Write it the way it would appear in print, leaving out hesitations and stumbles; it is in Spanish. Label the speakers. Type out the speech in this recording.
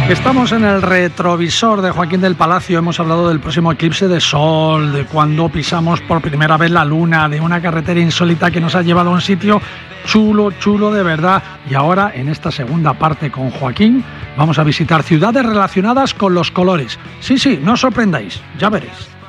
Speaker 1: Estamos en el retrovisor de Joaquín del Palacio. Hemos hablado del próximo eclipse de sol, de cuando pisamos por primera vez la luna, de una carretera insólita que nos ha llevado a un sitio chulo de verdad. Y ahora, en esta segunda parte con Joaquín, vamos a visitar ciudades relacionadas con los colores. Sí, no os sorprendáis, ya veréis.